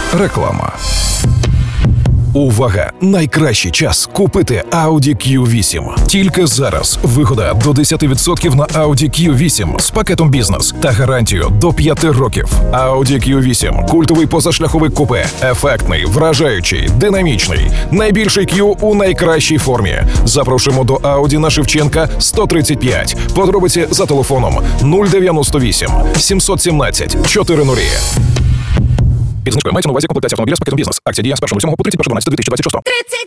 Реклама. Увага! Найкращий час купити Audi Q8. Тільки зараз вигода до 10% на Audi Q8 з пакетом бізнес та гарантію до 5 років. Audi Q8 – культовий позашляховик купе. Ефектний, вражаючий, динамічний. Найбільший Q у найкращій формі. Запрошуємо до Audi на Шевченка 135. Подробиці за телефоном 098 717 400. Підзнижкою мається на увазі комплектація автомобіля з пакетом бізнес. Акція діє з 1.07 по 31.12.2026.